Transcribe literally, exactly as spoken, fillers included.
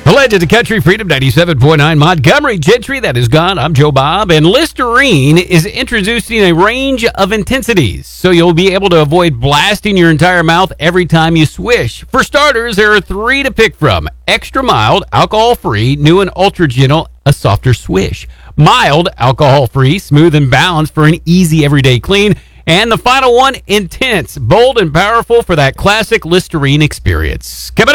The Legend of Country Freedom ninety-seven point nine Montgomery Gentry, that is gone. I'm Joe Bob, and Listerine is introducing a range of intensities, so you'll be able to avoid blasting your entire mouth every time you swish. For starters, there are three to pick from: extra mild, alcohol-free, new and ultra gentle, a softer swish; mild, alcohol-free, smooth and balanced for an easy everyday clean; and the final one, intense, bold and powerful for that classic Listerine experience. Coming